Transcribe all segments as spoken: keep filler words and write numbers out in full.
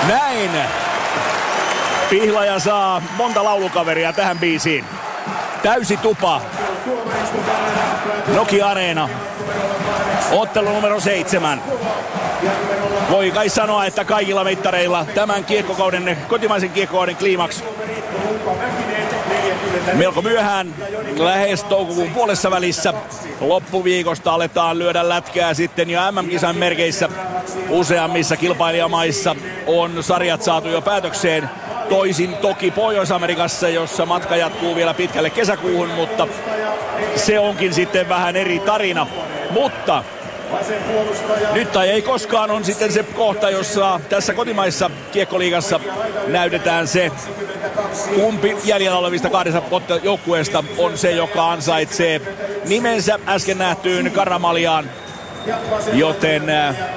Näin. Pihlaja saa monta laulukaveria tähän biisiin. Täysi tupa. Nokia Areena. Ottelu numero seitsemän. Voi kai sanoa, että kaikilla mittareilla tämän kiekkokauden, kotimaisen kiekkokauden kliimaks. Melko myöhään, lähes toukokuun puolessa välissä. Loppuviikosta aletaan lyödä lätkää sitten jo M M-kisan merkeissä. Useammissa kilpailijamaissa on sarjat saatu jo päätökseen. Toisin toki Pohjois-Amerikassa, jossa matka jatkuu vielä pitkälle kesäkuuhun, mutta se onkin sitten vähän eri tarina. Mutta nyt tai ei koskaan on sitten se kohta, jossa tässä kotimaisessa kiekkoliigassa näytetään se, kumpi jäljellä olevista kahdesta joukkueesta on se, joka ansaitsee nimensä äsken nähtyyn Karamaliaan. Joten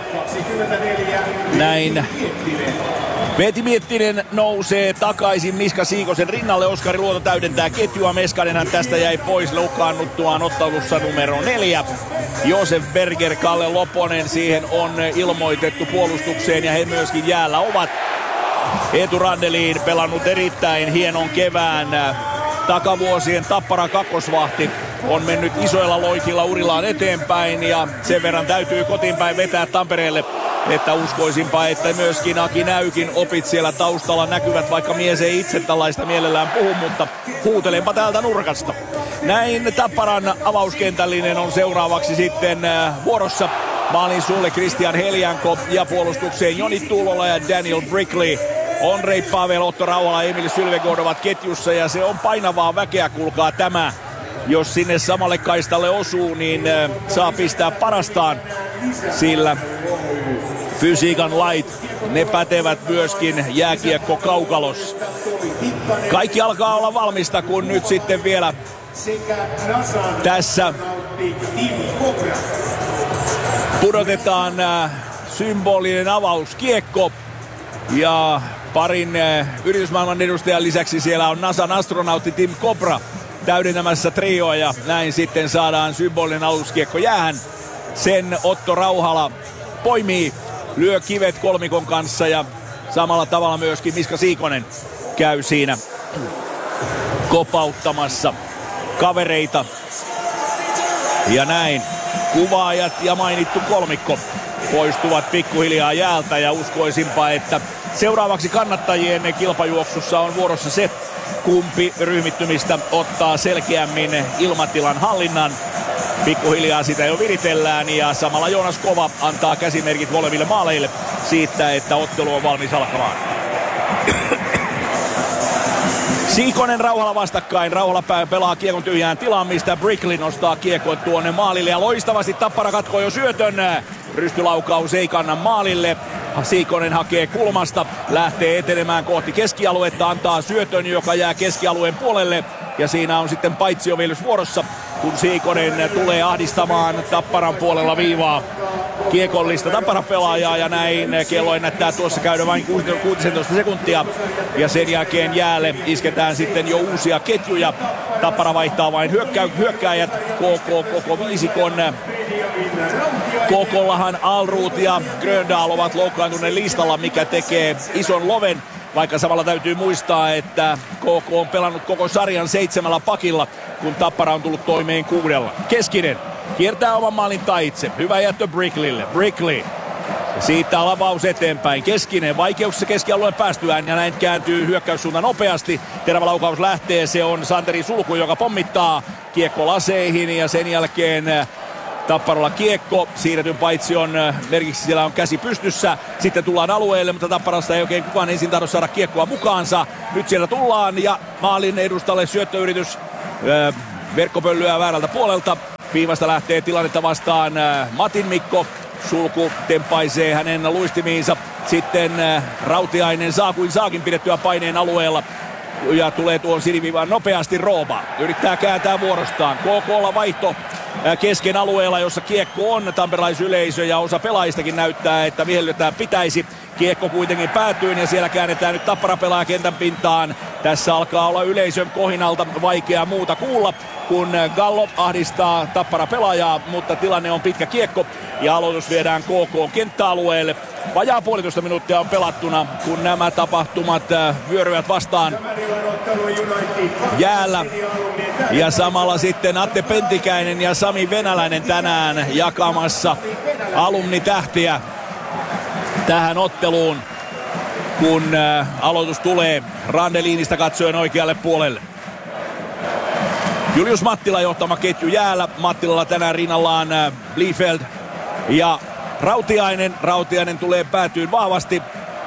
näin Veeti Miettinen nousee takaisin Miska Siikosen rinnalle. Oskari Luoto täydentää ketjua. Meskanenhan tästä jäi pois loukkaannuttuaan ottelussa numero neljä. Josef Berger, Kalle Loponen siihen on ilmoitettu puolustukseen ja he myöskin jäällä ovat. Eetu Randelin pelannut erittäin hienon kevään. Takavuosien Tappara kakkosvahti on mennyt isoilla loikilla urillaan eteenpäin ja sen verran täytyy kotiinpäin vetää Tampereelle, että uskoisinpa, että myöskin Aki Näykin opit siellä taustalla näkyvät, vaikka mies ei itse tällaista mielellään puhu, mutta huutelenpa täältä nurkasta. Näin Tapparan avauskentällinen on seuraavaksi sitten vuorossa. Maalin sulle Christian Heljanko ja puolustukseen Joni Tuulola ja Daniel Brickley. Ondrej Pavel, Otto Rauhala, Emil Sylvegård ovat ketjussa ja se on painavaa väkeä, kuulkaa tämä. Jos sinne samalle kaistalle osuu, niin saa pistää parastaan, sillä fysiikan lait, ne pätevät myöskin jääkiekko kaukalossa. Kaikki alkaa olla valmista, kun nyt sitten vielä tässä pudotetaan symbolinen avauskiekko. Ja parin yritysmaailman edustajan lisäksi siellä on NASAn astronautti Tim Kopra täydentämässä trioa ja näin sitten saadaan symbolinen avauskiekko jäähän. Sen Otto Rauhala poimii, lyö kivet kolmikon kanssa ja samalla tavalla myöskin Miska Siikonen käy siinä kopauttamassa kavereita. Ja näin kuvaajat ja mainittu kolmikko poistuvat pikkuhiljaa jäältä ja uskoisinpa, että seuraavaksi kannattajien kilpajuoksussa on vuorossa se, kumpi ryhmittymistä ottaa selkeämmin ilmatilan hallinnan. Pikkuhiljaa sitä jo viritellään ja samalla Joonas Kova antaa käsimerkit molemmille maaleille siitä, että ottelu on valmis alkamaan. Siikonen Rauhala vastakkain. Rauhala pelaa kiekon tyhjään tilaan, mistä Brickley nostaa kiekon tuonne maalille ja loistavasti Tappara katkoo jo syötön. Rystylaukaus ei kanna maalille. Siikonen hakee kulmasta, lähtee etenemään kohti keskialuetta, antaa syötön, joka jää keskialueen puolelle. Ja siinä on sitten paitsioviilys vuorossa, kun Siikonen tulee ahdistamaan Tapparan puolella viivaa kiekollista Tapparan pelaajaa. Ja näin kello ennättää tuossa käydä vain kuusitoista sekuntia. Ja sen jälkeen jäälle isketään sitten jo uusia ketjuja. Tappara vaihtaa vain hyökkä- hyökkääjät K K koko viisikon. Kokollahan Alruut ja Gröndal ovat loukkaantuneen listalla, mikä tekee ison loven. Vaikka samalla täytyy muistaa, että K K on pelannut koko sarjan seitsemällä pakilla, kun Tappara on tullut toimeen kuudella. Keskinen kiertää oman maalin taitse. Hyvä jättö Brickleylle. Brickley. Siitä avaus eteenpäin. Keskinen vaikeuksissa keskialueen päästyään ja näin kääntyy hyökkäyssuuntaan nopeasti. Terävä laukaus lähtee. Se on Santeri Sulku, joka pommittaa kiekko laseihin ja sen jälkeen Tapparalla kiekko, siirretyn paitsion merkiksi siellä on käsi pystyssä. Sitten tullaan alueelle, mutta Tapparasta ei oikein kukaan ensin tahdo saada kiekkoa mukaansa. Nyt siellä tullaan ja maalin edustalle syöttöyritys. Verkkopöllyä väärältä puolelta. Viivasta lähtee tilannetta vastaan Matin Mikko. Sulku tempaisee hänen luistimiinsa. Sitten Rautiainen saa kuin saakin pidettyä paineen alueella. Ja tulee tuon siniviivaan nopeasti Rooba. Yrittää kääntää vuorostaan. K K:lla vaihto kesken alueella, jossa kiekko on. Tamperelaisyleisö ja osa pelaajistakin näyttää, että vihellytään pitäisi. Kiekko kuitenkin päätyy ja siellä käännetään nyt Tappara pelaa kentän pintaan. Tässä alkaa olla yleisön kohinalta vaikea muuta kuulla, kun Gallo ahdistaa Tappara pelaajaa, mutta tilanne on pitkä kiekko ja aloitus viedään K K kenttäalueelle. Vajaa puolitoista minuuttia on pelattuna, kun nämä tapahtumat vyöryvät vastaan jäällä. Ja samalla sitten Atte Pentikäinen ja Sami Venäläinen tänään jakamassa alumnitähtiä tähän otteluun, kun aloitus tulee Randeliinista katsoen oikealle puolelle. Julius Mattila johtama ketju jäällä. Mattilalla tänään rinnallaan Bliefeld ja Rautiainen. Rautiainen tulee päätyyn vahvasti.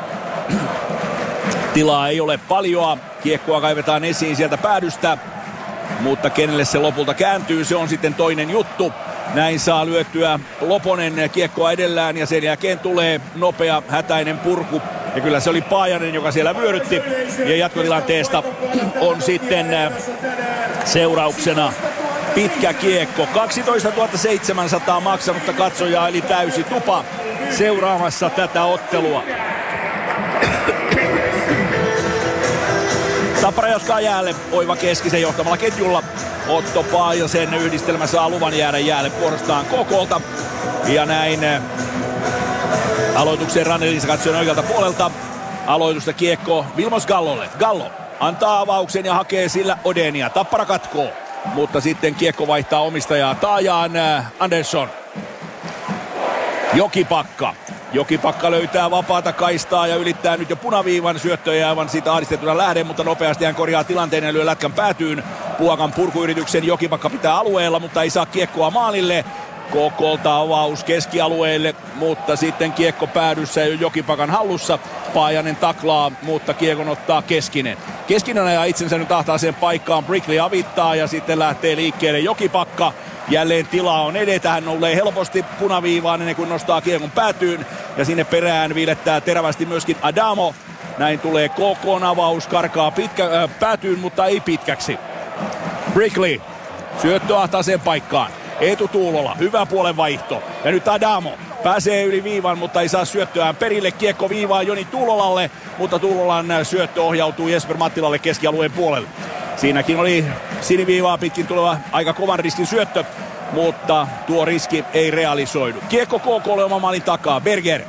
Tilaa ei ole paljoa. Kiekkoa kaivetaan esiin sieltä päädystä. Mutta kenelle se lopulta kääntyy, se on sitten toinen juttu. Näin saa lyötyä Loponen kiekkoa edellään ja sen jälkeen tulee nopea hätäinen purku. Ja kyllä se oli Paajanen, joka siellä vyörytti. Ja jatkotilanteesta on sitten seurauksena pitkä kiekko. kaksitoistatuhatta seitsemänsataa maksanutta katsojaa eli täysi tupa seuraamassa tätä ottelua. Tappara jatkaa jäälle. Oiva Keskisen johtamalla ketjulla. Otto Paajasen yhdistelmä saa luvan jäädä jäälle puolestaan Kokolta. Ja näin aloitukseen Rannelissa katsoen oikealta puolelta. Aloitusta kiekko Vilmos Gallolle. Gallo antaa avauksen ja hakee sillä Odenia. Tappara katkoo, mutta sitten kiekko vaihtaa omistajaa taajaan. Andersson. Jokipakka. Jokipakka löytää vapaata kaistaa ja ylittää nyt jo punaviivan. Syöttöjä aivan siitä ahdistettuna lähde, mutta nopeasti hän korjaa tilanteen ja lyö lätkän päätyyn. Puakan purkuyrityksen Jokipakka pitää alueella, mutta ei saa kiekkoa maalille. Kokolta avaus keskialueelle, mutta sitten kiekko päädyssä jo Jokipakan hallussa. Paajanen taklaa, mutta kiekon ottaa Keskinen. Keskinen ajaa itsensä nyt ahtaaseen paikkaan. Brickley avittaa ja sitten lähtee liikkeelle Jokipakka. Jälleen tilaa on edetä. Hän nousee helposti punaviivaan ennen kuin nostaa kiekon päätyyn. Ja sinne perään viilettää terävästi myöskin Adamo. Näin tulee K K:n avaus. Karkaa pitkä, äh, päätyyn, mutta ei pitkäksi. Brickley. Syöttö ahtaaseen paikkaan. Eetu Tuulola, hyvä puolen vaihto. Ja nyt Adamo pääsee yli viivan, mutta ei saa syöttöään perille. Kiekko viivaa Joni Tuulolalle, mutta Tuulolan syöttö ohjautuu Jesper Mattilalle keskialueen puolelle. Siinäkin oli siniviivaa pitkin tuleva aika kovan riskin syöttö, mutta tuo riski ei realisoidu. Kiekko K K:lle oman maalin takaa. Berger.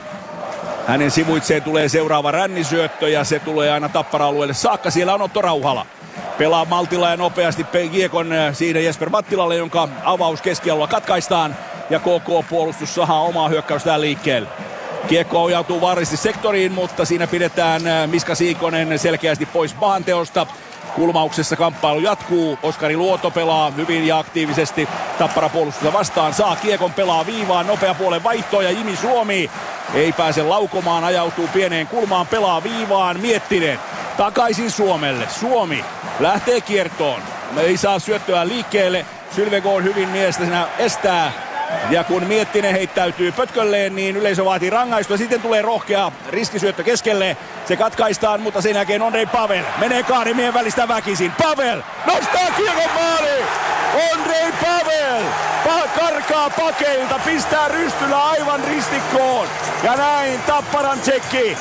Hänen sivuitseen tulee seuraava rännisyöttö ja se tulee aina Tappara-alueelle saakka. Siellä on Otto Rauhala. Pelaa maltilla ja nopeasti kiekon siinä Jesper Mattilalle, jonka avaus keskialueella katkaistaan. Ja K K-puolustus sahaa omaa hyökkäystään liikkeelle. Kiekko ohjautuu vaarallisesti sektoriin, mutta siinä pidetään Miska Siikonen selkeästi pois maanteosta. Kulmauksessa kamppailu jatkuu. Oskari Luoto pelaa hyvin ja aktiivisesti Tappara puolustusta vastaan. Saa kiekon, pelaa viivaan, nopea puolen vaihto ja Jimi Suomi ei pääse laukomaan, ajautuu pieneen kulmaan, pelaa viivaan. Miettinen takaisin Suomelle. Suomi lähtee kiertoon. Ei saa syöttöä liikkeelle. Sylvegård hyvin miestä estää. Ja kun Miettinen heittäytyy pötkölleen, niin yleisö vaatii rangaistua. Sitten tulee rohkea riskisyöttö keskelle. Se katkaistaan, mutta sen jälkeen Ondrej Pavel menee kahdemien välistä väkisin. Pavel nostaa kiekon maaliin! Ondrej Pavel pa- karkaa pakeilta, pistää rystyllä aivan ristikkoon. Ja näin Tapparan tsekki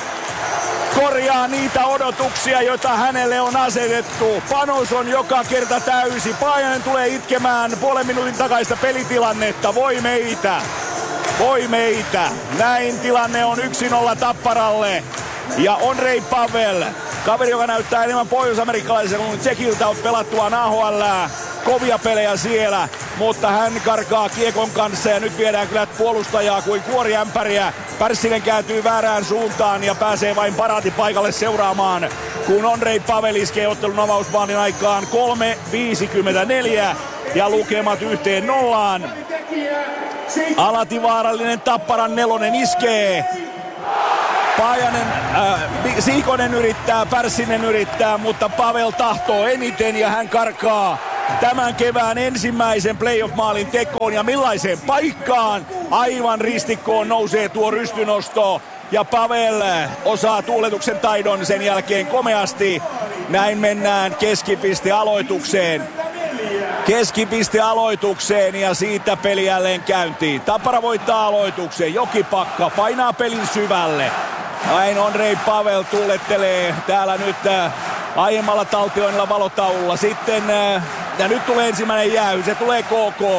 korjaa niitä odotuksia, joita hänelle on asetettu. Panos on joka kerta täysi. Paajanen tulee itkemään puolen minuutin takaista pelitilannetta. Voi meitä. Voi meitä. Näin tilanne on yksi nolla Tapparalle. Ja Ondrej Pavel, kaveri, joka näyttää enemmän pohjois-amerikkalaisen kuin Tsekiltä, on pelattua A H L. Kovia pelejä siellä, mutta hän karkaa kiekon kanssa ja nyt viedään kyllä puolustajaa kuin kuoriämpäriä. Pärssinen kääntyy väärään suuntaan ja pääsee vain paraatipaikalle seuraamaan, kun Ondrej Pavel iskee ottelun avausmaalin aikaan kolme viisikymmentäneljä ja lukemat yhteen nollaan. Alati vaarallinen Tapparan nelonen iskee. Paajanen, äh, Siikonen yrittää, Pärssinen yrittää, mutta Pavel tahtoo eniten ja hän karkaa tämän kevään ensimmäisen playoff-maalin tekoon ja millaiseen paikkaan. Aivan ristikkoon nousee tuo rystynosto ja Pavel osaa tuuletuksen taidon sen jälkeen komeasti. Näin mennään keskipiste aloitukseen. Keskipiste aloitukseen ja siitä peli jälleen käyntiin. Tappara voittaa aloituksen. Jokipakka painaa pelin syvälle. Näin Ondrej Pavel tuulettelee täällä nyt äh, aiemmalla taltioinnilla valotaululla. Sitten äh, ja nyt tulee ensimmäinen jäy. Se tulee K K:lle.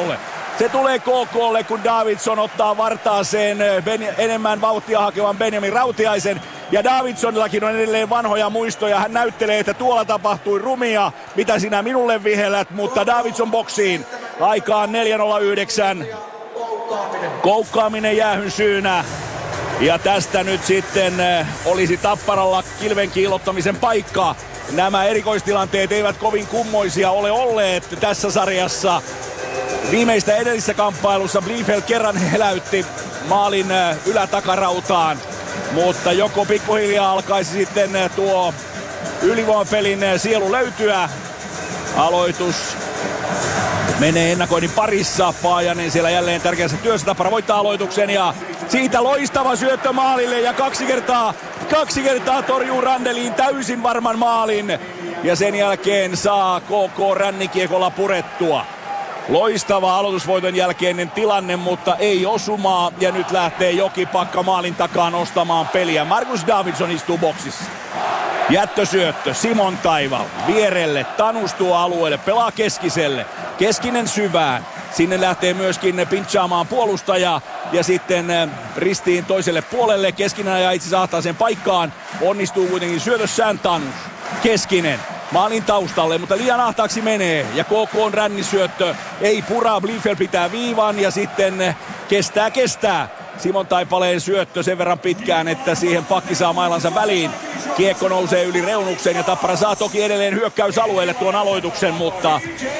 Se tulee K K:lle, kun Davidson ottaa vartaaseen ben, enemmän vauhtia hakevan Benjamin Rautiaisen. Ja Davidsonillakin on edelleen vanhoja muistoja. Hän näyttelee, että tuolla tapahtui rumia, mitä sinä minulle vihellät, mutta Davidson boksiin aikaan neljä nolla yhdeksän. Koukkaaminen jäähyn syynä. Ja tästä nyt sitten olisi Tapparalla kilven kiillottamisen paikka. Nämä erikoistilanteet eivät kovin kummoisia ole olleet tässä sarjassa. Viimeistä edellisessä kamppailussa Bliefeld kerran heläytti maalin ylätakarautaan. Mutta joko pikkuhiljaa alkaisi sitten tuo ylivoimapelin sielu löytyä. Aloitus menee ennakoinnin parissa. Paajanen siellä jälleen tärkeässä työssä. Tappara voittaa aloituksen ja siitä loistava syöttö maalille ja kaksi kertaa, kaksi kertaa torjuu Randeliin täysin varman maalin. Ja sen jälkeen saa K K rännikiekolla purettua. Loistava aloitusvoiton jälkeinen tilanne, mutta ei osumaa. Ja nyt lähtee Jokipakka maalin takaa nostamaan peliä. Markus Davidson istuu boksissa. Jättösyöttö, Simon Taival vierelle, Tanus tuo alueelle, pelaa keskiselle. Keskinen syvään. Sinne lähtee myöskin pinchaamaan puolustaja ja sitten ristiin toiselle puolelle. Keskinen ajaa itse saattaa sen paikkaan. Onnistuu kuitenkin syötössään Tanus. Keskinen. Maalin taustalle, mutta liian ahtaaksi menee. Ja K K on rännisyöttö. Ei pura, Bliefeld pitää viivan ja sitten kestää, kestää. Simon Taipaleen syöttö sen verran pitkään, että siihen pakki saa mailansa väliin. Kiekko nousee yli reunuksen ja Tappara saa toki edelleen hyökkäysalueelle tuon aloituksen, mutta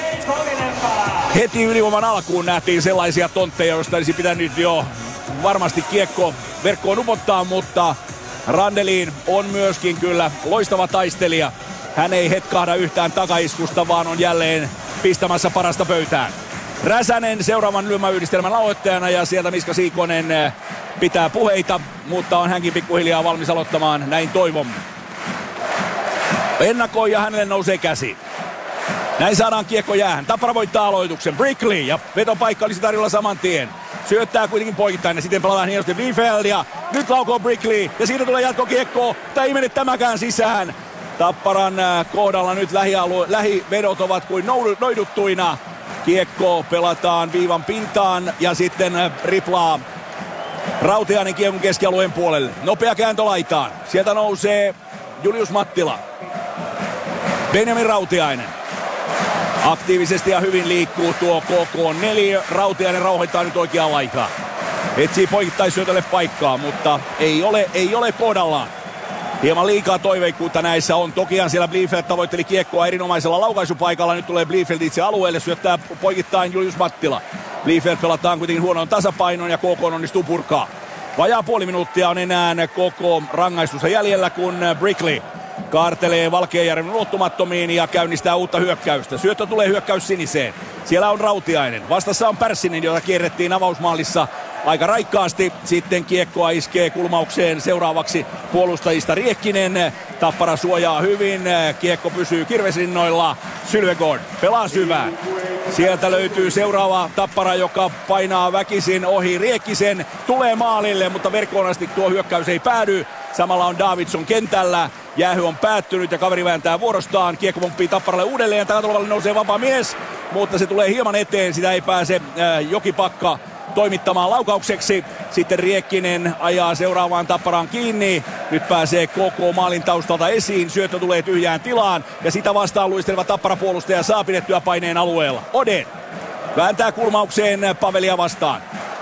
heti ylivoiman alkuun nähtiin sellaisia tontteja, joista olisi pitänyt jo varmasti kiekko verkkoon upottaa, mutta Randelin on myöskin kyllä loistava taistelija. Hän ei hetkahda yhtään takaiskusta, vaan on jälleen pistämässä parasta pöytään. Räsänen seuraavan lyömäyhdistelmän aloittajana ja sieltä Miska Siikonen pitää puheita, mutta on hänkin pikkuhiljaa valmis aloittamaan, näin toivomme. Ennakoi ja hänelle nousee käsi. Näin saadaan kiekko jäähän. Tappara voittaa aloituksen. Brickley ja vetopaikka olisi tarjolla saman tien. Syöttää kuitenkin poikittain ja sitten pelataan hienosti Bliefeld ja nyt laukoo Brickley ja siitä tulee jatkokiekko. Tai ei mene tämäkään sisään. Tapparan kohdalla nyt lähialue, lähivedot ovat kuin noiduttuina. Kiekko pelataan viivan pintaan ja sitten riplaa Rautiainen kiekon keskialueen puolelle. Nopea kääntö laitaan. Sieltä nousee Julius Mattila. Benjamin Rautiainen. Aktiivisesti ja hyvin liikkuu tuo K K neljä. Rautiainen rauhoittaa nyt oikeaan laitaan. Etsii poikittaisyötölle paikkaa, mutta ei ole, ei ole kohdallaan. Hieman liikaa toiveikkuutta näissä on. Tokihan siellä Bliefeld tavoitteli kiekkoa erinomaisella laukaisupaikalla. Nyt tulee Bliefeld itse alueelle, syöttää poikittain Julius Mattila. Bliefeld pelataan kuitenkin huonoon tasapainoon ja K K onnistuu purkaa. Vajaa puoli minuuttia on enää K K rangaistusta jäljellä, kun Brickley kaartelee Valkeajärven ulottumattomiin ja käynnistää uutta hyökkäystä. Syöttö tulee hyökkäys siniseen. Siellä on Rautiainen. Vastassa on Pärssinen, jota kierrettiin avausmaalissa aika raikkaasti. Sitten kiekkoa iskee kulmaukseen seuraavaksi puolustajista Riekkinen. Tappara suojaa hyvin. Kiekko pysyy kirvesrinnoilla. Sylvegård pelaa syvään. Sieltä löytyy seuraava Tappara, joka painaa väkisin ohi Riekkisen. Tulee maalille, mutta verkkoon asti tuo hyökkäys ei päädy. Samalla on Davidson kentällä. Jäähy on päättynyt ja kaveri vääntää vuorostaan. Kiekko pomppii Tapparalle uudelleen. Takatulvalle nousee vapaa mies, mutta se tulee hieman eteen. Sitä ei pääse äh, Jokipakka toimittamaan laukaukseksi. Sitten Riekkinen ajaa seuraavaan Tapparaan kiinni. Nyt pääsee K K maalin taustalta esiin. Syöttö tulee tyhjään tilaan. Ja sitä vastaan luisteleva Tappara-puolustaja saa pidettyä paineen alueella. Oden vääntää kulmaukseen Pavelia vastaan.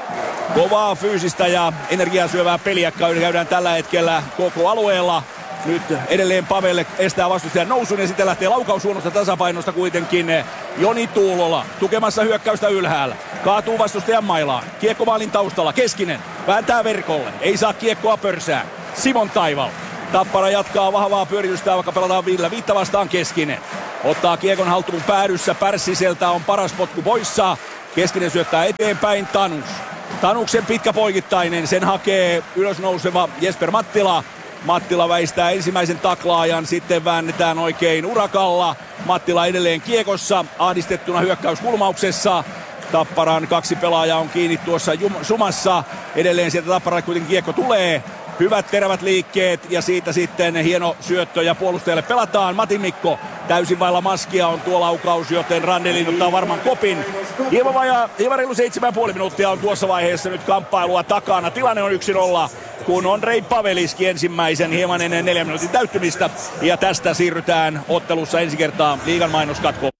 Kovaa fyysistä ja energiaa syövää peliä käydään tällä hetkellä K K-alueella. Nyt edelleen Pavel estää vastustajan nousun ja sitten lähtee laukaus huonosta tasapainosta kuitenkin Joni Tuulola tukemassa hyökkäystä ylhäällä. Kaatuu vastustajan mailaan. Kiekko maalin taustalla. Keskinen vääntää verkolle. Ei saa kiekkoa pörsään. Simon Taival. Tappara jatkaa vahvaa pyöritystä, vaikka pelataan Ville. Viitta vastaan Keskinen. Ottaa kiekon haltuun päädyssä. Pärssiseltä on paras potku poissa. Keskinen syöttää eteenpäin. Tanus. Tanuksen pitkä poikittainen. Sen hakee ylösnouseva Jesper Mattila. Mattila väistää ensimmäisen taklaajan, sitten väännetään oikein urakalla. Mattila edelleen kiekossa, ahdistettuna hyökkäyskulmauksessa. Tapparan kaksi pelaajaa on kiinni tuossa jum- sumassa. Edelleen sieltä Tappara kuitenkin kiekko tulee. Hyvät terävät liikkeet ja siitä sitten hieno syöttö ja puolustajalle pelataan. Matti Mikko täysin vailla maskia on tuo laukaus, joten Randelin ottaa varmaan kopin. Hieman vajaa, hieman reilu seitsemän ja puoli minuuttia on tuossa vaiheessa nyt kamppailua takana. Tilanne on yksi nolla, kun Ondrej Paveliski ensimmäisen hieman ennen neljän minuutin täyttymistä. Ja tästä siirrytään ottelussa ensi kertaa liigan mainoskatkoon.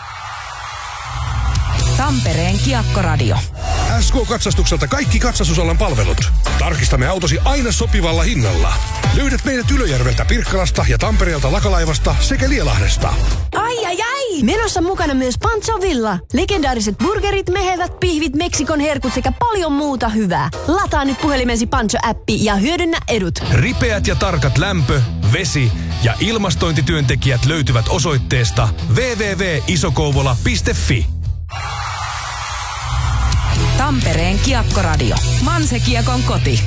Tampereen Kiekkoradio. S K-katsastukselta kaikki katsastusalan palvelut. Tarkistamme autosi aina sopivalla hinnalla. Löydät meidät Ylöjärveltä, Pirkkalasta ja Tampereelta Lakalaivasta sekä Lielahdesta. Ai ai ai! Menossa mukana myös Pancho Villa. Legendaariset burgerit, mehevät pihvit, Meksikon herkut sekä paljon muuta hyvää. Lataa nyt puhelimesi Pancho-appi ja hyödynnä edut. Ripeät ja tarkat lämpö, vesi ja ilmastointityöntekijät löytyvät osoitteesta double-u double-u double-u piste isokouvola piste fi. Tampereen Kiekkoradio. Manse-Kiekon koti.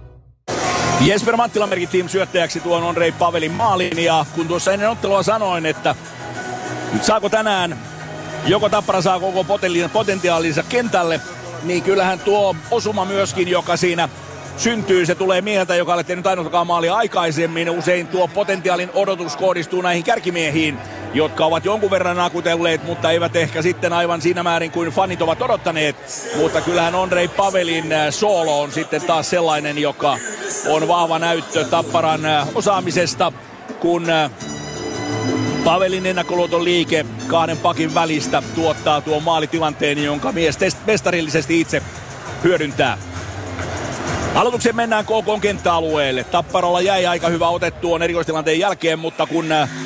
Jesper Mattila merkittiin syöttäjäksi tuon Ondrej Pavelin maaliin, ja kun tuossa ennen ottelua sanoin, että nyt saako tänään joko Tappara saa koko potentiaalinsa kentälle, niin kyllähän tuo osuma myöskin, joka siinä syntyy, se tulee mieheltä, joka ei tehnyt ainoatakaan maalia aikaisemmin. Usein tuo potentiaalin odotus kohdistuu näihin kärkimiehiin, jotka ovat jonkun verran nakutelleet, mutta eivät ehkä sitten aivan siinä määrin kuin fanit ovat odottaneet. Mutta kyllähän Ondrej Pavelin soolo on sitten taas sellainen, joka on vahva näyttö Tapparan osaamisesta, kun Pavelin ennakkoluoton liike kahden pakin välistä tuottaa tuon maalitilanteen, jonka mies mestarillisesti itse hyödyntää. Aloitukseen mennään K K:n kenttäalueelle. Tapparalla jäi aika hyvä ote tuon erikoistilanteen jälkeen, mutta kun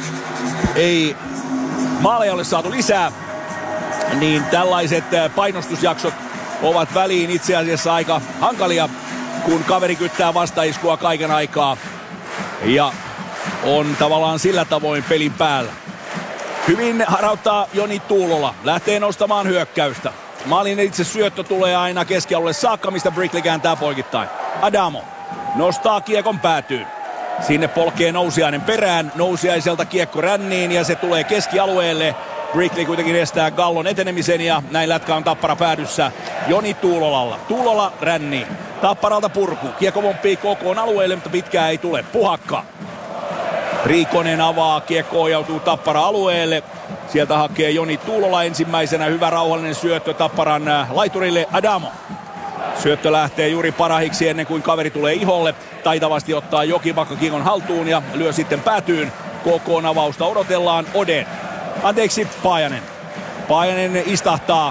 ei maaleja ole saatu lisää, niin tällaiset painostusjaksot ovat väliin itse asiassa aika hankalia, kun kaveri kyttää vastaiskua kaiken aikaa ja on tavallaan sillä tavoin pelin päällä. Hyvin harauttaa Joni Tuulola, lähtee nostamaan hyökkäystä. Maalin itse syöttö tulee aina keskialueelle saakka, mistä Brickley kääntää poikittain. Adamo nostaa kiekon päätyyn. Sinne polkee Nousiainen perään. Nousiaiselta kiekko ränniin ja se tulee keskialueelle. Brickley kuitenkin estää Gallon etenemisen ja näin lätkä on Tappara päädyssä Joni Tuulolalla. Tuulola ränniin. Tapparalta purku. Kiekko pomppii K K:n alueelle, mutta pitkää ei tule. Puhakka. Riikonen avaa. Kiekko ohjautuu Tappara alueelle. Sieltä hakee Joni Tuulola ensimmäisenä. Hyvä rauhallinen syöttö Tapparan laiturille. Adamo. Syöttö lähtee juuri parahiksi ennen kuin kaveri tulee iholle. Taitavasti ottaa Jokibakka kiekon haltuun ja lyö sitten päätyyn. K K:n avausta odotellaan. Oden. Anteeksi, Paajanen. Paajanen istahtaa.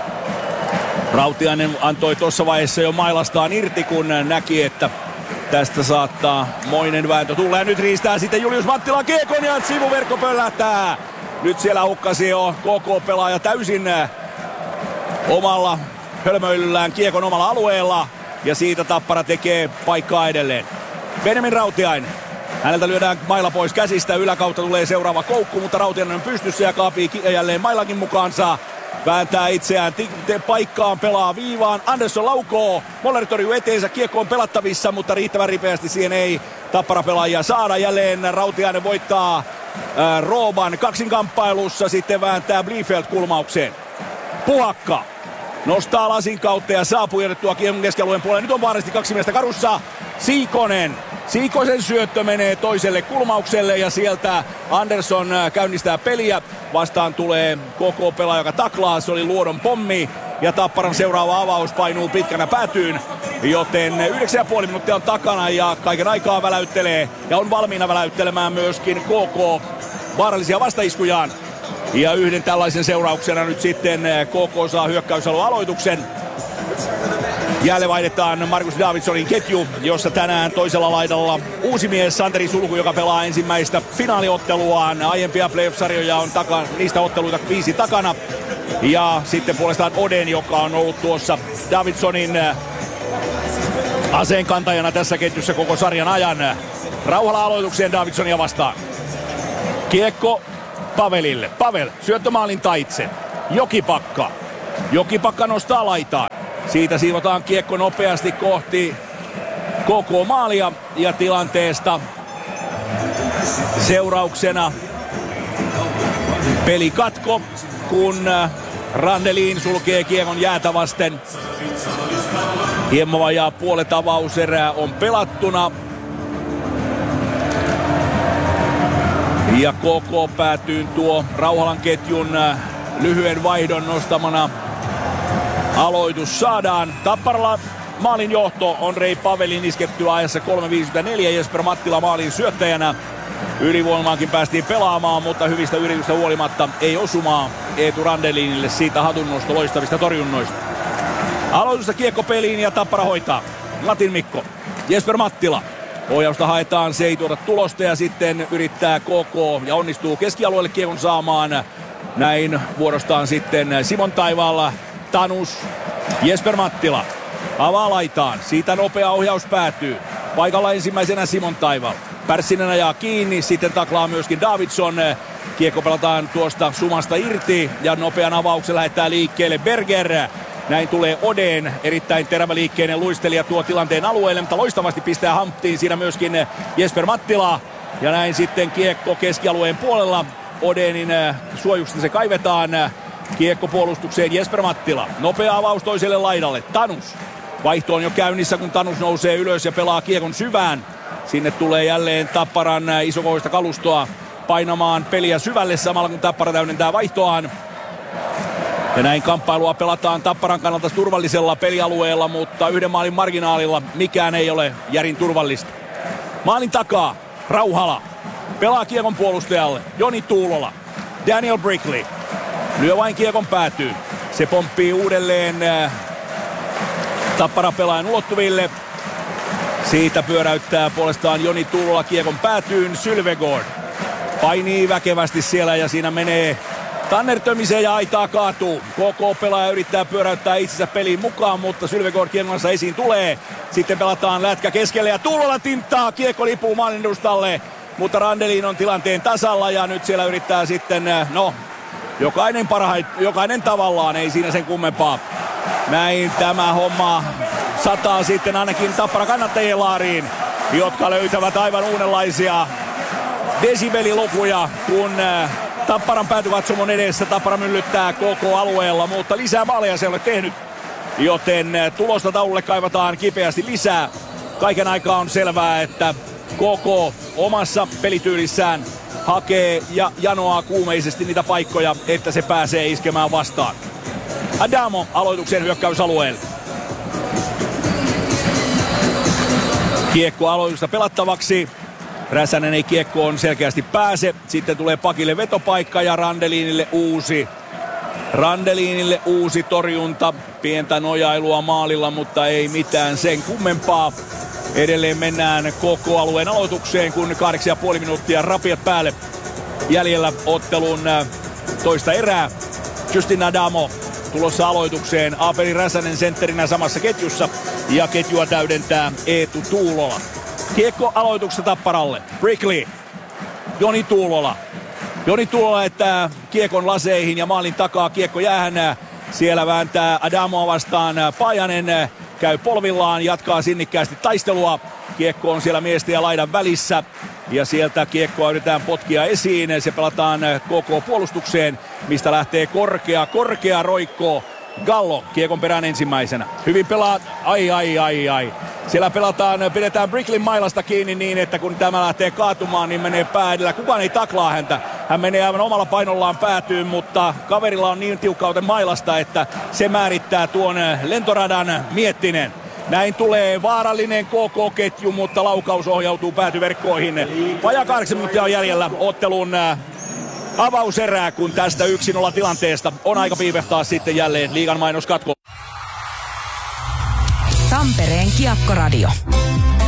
Rautiainen antoi tuossa vaiheessa jo mailastaan irti, kun näki, että tästä saattaa moinen vääntö tulla. Ja nyt riistää sitten Julius Mattila kiekon ja sivuverkko pöllähtää. Nyt siellä hukkasi jo K K-pelaaja täysin omalla hölmöilyllään kiekon omalla alueella. Ja siitä Tappara tekee paikkaa edelleen. Benjamin Rautiainen. Häneltä lyödään maila pois käsistä. Yläkautta tulee seuraava koukku, mutta Rautiainen on pystyssä ja kaapii jälleen mailakin mukaansa. Vääntää itseään t- paikkaan, pelaa viivaan. Andersson laukoo. Moller torjuu eteensä. Kiekko on pelattavissa, mutta riittävän ripeästi siihen ei Tappara-pelaajia saada. Jälleen Rautiainen voittaa äh, Rooban kaksinkamppailussa. Sitten vääntää Bliefeld kulmaukseen. Puhakka nostaa lasin kautta ja saa pujotettua kiekon keskialueen puolelle. Nyt on vaarallisesti kaksi miestä karussa. Siikonen. Siikosen syöttö menee toiselle kulmaukselle ja sieltä Andersson käynnistää peliä. Vastaan tulee K K-pelaaja, joka taklaa. Se oli Luodon pommi ja Tapparan seuraava avaus painuu pitkänä päätyyn. Joten yhdeksän ja puoli minuuttia on takana ja kaiken aikaa väläyttelee ja on valmiina väläyttelemään myöskin K K vaarallisia vastaiskujaan. Ja yhden tällaisen seurauksena nyt sitten K K saa hyökkäysalun aloituksen. Jälleen vaihdetaan Markus Davidsonin ketju, jossa tänään toisella laidalla uusi mies Santeri Sulku, joka pelaa ensimmäistä finaaliotteluaan. Aiempia playoff-sarjoja on taka, niistä otteluita viisi takana. Ja sitten puolestaan Oden, joka on ollut tuossa Davidsonin aseenkantajana tässä ketjussa koko sarjan ajan. Rauhalla aloitukseen Davidsonia vastaan. Kiekko Pavelille. Pavel syöttömaalin taitse. Jokipakka. Jokipakka nostaa laitaan. Siitä siivotaan kiekko nopeasti kohti K K-maalia ja tilanteesta seurauksena pelikatko, kun Randelin sulkee kiekon jäätä vasten. Hieman vajaa puolet avauserää on pelattuna. Ja K K päätyy tuo Rauhalan ketjun lyhyen vaihdon nostamana. Aloitus saadaan. Tapparalla maalin johto on Rei Pavelin iskettyä ajassa kolme viisikymmentäneljä. Jesper Mattila maalin syöttäjänä. Ylivoimaankin päästiin pelaamaan, mutta hyvistä yritystä huolimatta ei osumaa Eetu Randelinille siitä hatunnosto loistavista torjunnoista. Aloitusta kiekko peliin ja Tappara hoitaa. Latin Mikko. Jesper Mattila. Ohjausta haetaan, se ei tuota tulosta ja sitten yrittää K K ja onnistuu keskialueelle kiekon saamaan. Näin vuorostaan sitten Simon Taivaalla. Tanus. Jesper Mattila. Avaa laitaan. Siitä nopea ohjaus päätyy. Paikalla ensimmäisenä Simon Taivaalla. Pärssinen ajaa kiinni, sitten taklaa myöskin Davidson. Kiekko pelataan tuosta sumasta irti ja nopean avauksen lähettää liikkeelle Berger. Näin tulee Oden, erittäin teräväliikkeinen luistelija tuo tilanteen alueelle, mutta loistavasti pistää hamptiin siinä myöskin Jesper Mattila. Ja näin sitten kiekko keskialueen puolella. Odenin suojuksesta se kaivetaan. Kiekko puolustukseen Jesper Mattila. Nopea avaus toiselle laidalle. Tanus. Vaihto on jo käynnissä, kun Tanus nousee ylös ja pelaa kiekon syvään. Sinne tulee jälleen Tapparan isokoista kalustoa painamaan peliä syvälle samalla kun Tappara täydentää vaihtoaan. Ja näin kamppailua pelataan Tapparan kannalta turvallisella pelialueella, mutta yhden maalin marginaalilla mikään ei ole järin turvallista. Maalin takaa Rauhala pelaa kiekon puolustajalle Joni Tuulola. Daniel Brickley lyö vain kiekon päätyyn. Se pomppii uudelleen Tappara pelaajan ulottuville. Siitä pyöräyttää puolestaan Joni Tuulola kiekon päätyyn. Sylvegård painii väkevästi siellä ja siinä menee Tanner tömisee ja aitaa kaatuu. K K-pelaaja yrittää pyöräyttää itsensä peliin mukaan, mutta Sylvegård kiekon kanssa esiin tulee. Sitten pelataan lätkä keskelle ja Tuulola tinttaa. Kiekko lipuu maalin edustalle, mutta Randelin on tilanteen tasalla ja nyt siellä yrittää sitten, no, jokainen, parhait, jokainen tavallaan, ei siinä sen kummempaa. Näin tämä homma sataa sitten ainakin Tappara kannattajien laariin, jotka löytävät aivan uudenlaisia desibelilukuja, kun Tapparan päätykatsomon edessä Tappara myllyttää K K-alueella, mutta lisää maaleja se ei ole tehnyt, joten tulosta taululle kaivataan kipeästi lisää. Kaiken aikaa on selvää, että K K omassa pelityylissään hakee ja janoaa kuumeisesti niitä paikkoja, että se pääsee iskemään vastaan. Adamo aloituksen hyökkäysalueelle. Kiekko aloitusta pelattavaksi. Räsänen ei kiekkoon selkeästi pääse. Sitten tulee pakille vetopaikka ja Randelinille uusi. Randelinille uusi torjunta. Pientä nojailua maalilla, mutta ei mitään sen kummempaa. Edelleen mennään K K-alueen aloitukseen, kun kahdeksan ja puoli minuuttia rapiat päälle. Jäljellä ottelun toista erää. Justin Adamo tulossa aloitukseen. Aapeli Räsänen sentterinä samassa ketjussa. Ja ketjua täydentää Eetu Tuulola. Kiekko aloituksesta Tapparalle. Brickley. Joni Tuulola. Joni Tuulola jättää kiekon laseihin ja maalin takaa kiekko jäähän. Siellä vääntää Adamoa vastaan Pajanen. Käy polvillaan, jatkaa sinnikkäästi taistelua. Kiekko on siellä miesten ja laidan välissä. Ja sieltä kiekkoa yritetään potkia esiin. Se pelataan K K-puolustukseen, mistä lähtee korkea, korkea roikko. Gallo kiekon perään ensimmäisenä. Hyvin pelaa, ai ai ai ai. Siellä pelataan, pidetään Brickleyn mailasta kiinni niin, että kun tämä lähtee kaatumaan, niin menee pää edellä. Kukaan ei taklaa häntä. Hän menee aivan omalla painollaan päätyyn, mutta kaverilla on niin tiukkaute mailasta, että se määrittää tuon lentoradan. Miettinen. Näin tulee vaarallinen K K-ketju, mutta laukaus ohjautuu päätyverkkoihin. Vajaa kahdeksan minuuttia on jäljellä ottelun avauserää, kun tästä yksi nolla tilanteesta on aika piivehtaa sitten jälleen liigan mainoskatko. Tampereen Kiekkoradio.